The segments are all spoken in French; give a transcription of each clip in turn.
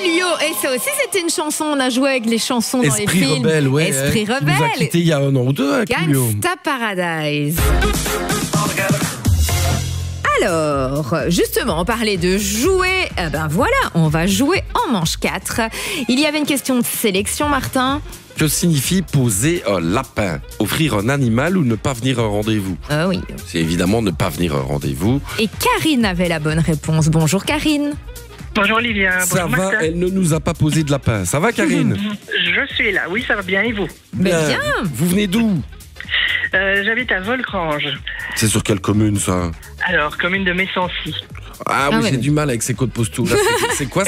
Coolio, et ça aussi c'était une chanson, on a joué avec les chansons dans Esprit les films. rebelle, ouais. Esprit Qui nous a rebelle. quittés il y a 1 an ou 2, hein, Coolio. Gangsta Paradise. Alors, justement, on parlait de jouer. Eh ben voilà, on va jouer en manche 4. Il y avait une question de sélection, Martin. Que signifie poser un lapin? Offrir un animal ou ne pas venir à un rendez-vous? Oui. C'est évidemment ne pas venir à un rendez-vous. Et Karine avait la bonne réponse. Bonjour Karine. Bonjour Olivia. Ça Bonjour va, Martin. elle ne nous a pas posé de lapin. Ça va, Karine? Je suis là, oui, ça va bien, et vous? Bien. Vous venez d'où? J'habite à Volcrange. C'est sur quelle commune, ça? Alors, commune de Messancy. Ah oui, ouais. j'ai du mal avec ces codes postaux. Là, c'est quoi,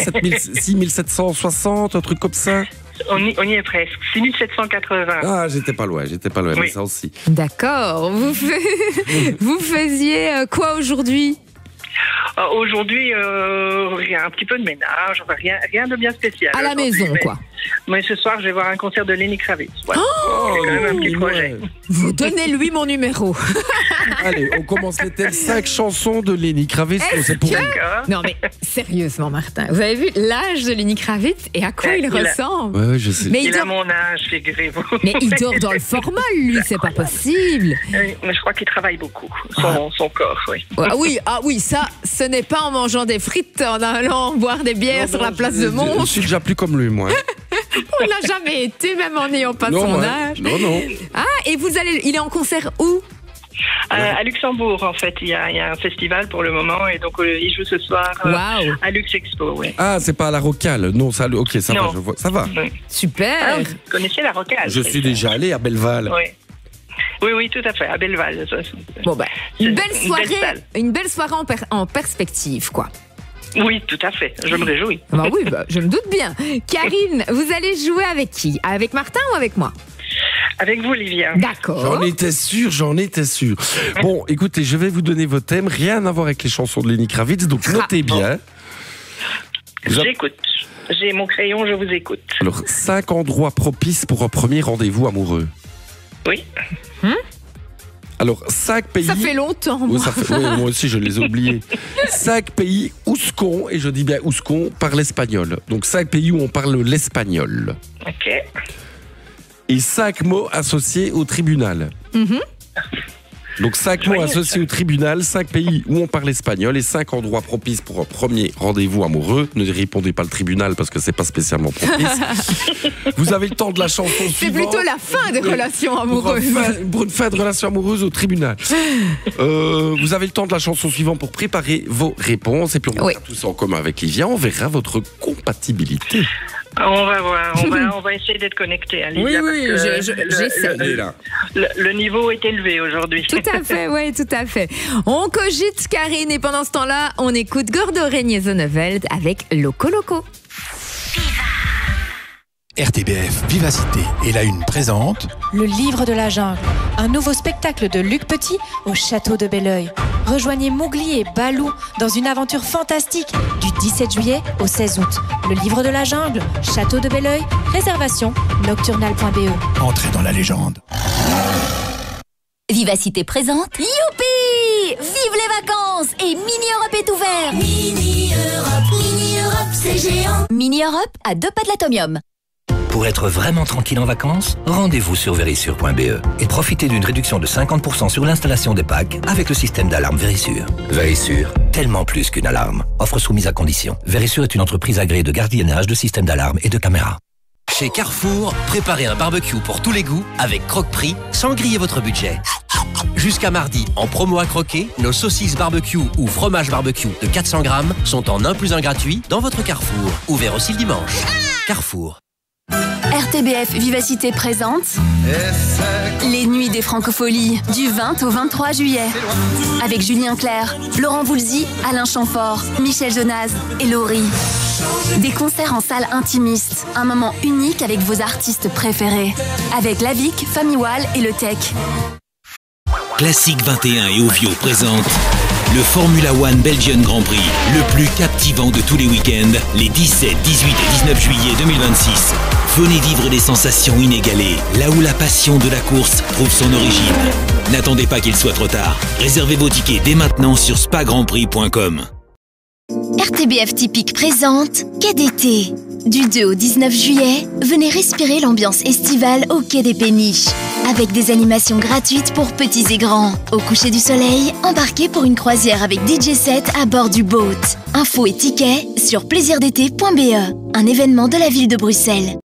6760, un truc comme ça? On y est presque. 6780. Ah, j'étais pas loin, mais Oui. ça aussi. D'accord. Vous faisiez quoi aujourd'hui? Aujourd'hui, rien, un petit peu de ménage, enfin, rien de bien spécial. À la aujourd'hui, maison, mais- quoi. Mais ce soir, je vais voir un concert de Lenny Kravitz. Voilà. C'est quand même un petit projet. ouais. Vous donnez-lui mon numéro. Allez, on commence les thèmes. 5 chansons de Lenny Kravitz. C'est pour D'accord. Non mais sérieusement, Martin, vous avez vu l'âge de Lenny Kravitz et à quoi il Il a- ressemble? Ouais, je sais. Mais Il a dort... mon âge, figurez-vous. Mais il dort dans le formol, lui, c'est pas possible. Oui, mais je crois qu'il travaille beaucoup, son corps, oui. Ah oui, ça, ce n'est pas en mangeant des frites, en allant boire des bières sur la place de Je Mons. suis déjà plus comme lui, moi. On n'a jamais été, même en n'ayant pas son moi. âge. Non. Ah, et il est en concert où? À Luxembourg, en fait, il y a un festival pour le moment, et donc il joue ce soir Waouh. à Lux Expo, oui. Ah, c'est pas à la Rocale. Non, ça, ok, ça Non. va, je vois. Ça va. Oui. Super. Ah, vous connaissez la Rocade? Je suis déjà allé à Belleval. Oui, tout à fait, à Belleval. Bon ben, une belle C'est une soirée, belle salle. une belle soirée en perspective, quoi. Oui, tout à fait, je me réjouis. Bah oui, je me doute bien. Karine, vous allez jouer avec qui? Avec Martin ou avec moi? Avec vous, Olivia. D'accord. J'en étais sûr. Bon, écoutez, je vais vous donner vos thèmes. Rien à voir avec les chansons de Lenny Kravitz, donc notez bien. J'écoute. J'ai mon crayon, je vous écoute. Alors, 5 endroits propices pour un premier rendez-vous amoureux. Oui. Alors, 5 pays... Ça fait longtemps, Oui, moi. moi aussi, je les ai oubliés. 5 pays ouscon, et je dis bien ouscon, parlent espagnol. Donc 5 pays où on parle l'espagnol. Ok. Et 5 mots associés au tribunal. Donc 5 mots associés au tribunal, 5 pays où on parle espagnol et 5 endroits propices pour un premier rendez-vous amoureux. Ne répondez pas le tribunal parce que c'est pas spécialement propice. Vous avez le temps de la chanson C'est suivante. plutôt la fin des relations amoureuses. Pour une fin de relation amoureuse au tribunal. Vous avez le temps de la chanson suivante pour préparer vos réponses et puis on va faire tout ça en commun avec Livia. On verra votre compatibilité. On va voir, on va essayer d'être connectés, hein, Livia, Oui, parce que j'essaie. le niveau est élevé aujourd'hui. Tout à fait, oui, tout à fait. On cogite, Karine, et pendant ce temps-là, on écoute Gordo Regnezoneveld avec Loco Loco. RTBF Vivacité et la Une présente Le Livre de la Jungle, un nouveau spectacle de Luc Petit au château de Belleuil. Rejoignez Mowgli et Balou dans une aventure fantastique du 17 juillet au 16 août. Le Livre de la Jungle, château de Belleuil, réservation nocturnal.be. Entrée dans la légende. Vivacité présente. Youpi! Vive les vacances! Et Mini Europe est ouvert! Mini Europe, c'est géant! Mini Europe à 2 pas de l'Atomium. Pour être vraiment tranquille en vacances, rendez-vous sur Verisure.be et profitez d'une réduction de 50% sur l'installation des packs avec le système d'alarme Verisure. Verisure, tellement plus qu'une alarme. Offre soumise à condition. Verisure est une entreprise agréée de gardiennage de systèmes d'alarme et de caméras. Chez Carrefour, préparez un barbecue pour tous les goûts avec Croque-Prix sans griller votre budget. Jusqu'à mardi, en promo à croquer, nos saucisses barbecue ou fromage barbecue de 400 grammes sont en 1 + 1 gratuit dans votre Carrefour. Ouvert aussi le dimanche. Carrefour. RTBF Vivacité présente les Nuits des Francopholies du 20 au 23 juillet avec Julien Clerc, Laurent Voulzy, Alain Chamfort, Michel Jonas et Laurie. Des concerts en salle intimiste, un moment unique avec vos artistes préférés, avec Lavic, Famille Wall et Le Tech. Classique 21 et Ovio présentent le Formula One Belgian Grand Prix, le plus captivant de tous les week-ends, les 17, 18 et 19 juillet 2026. Venez vivre des sensations inégalées, là où la passion de la course trouve son origine. N'attendez pas qu'il soit trop tard. Réservez vos tickets dès maintenant sur spagrandprix.com. RTBF Typique présente Quai d'été. Du 2 au 19 juillet, venez respirer l'ambiance estivale au Quai des Péniches. Avec des animations gratuites pour petits et grands. Au coucher du soleil, embarquez pour une croisière avec DJ set à bord du boat. Infos et tickets sur plaisirdété.be, un événement de la ville de Bruxelles.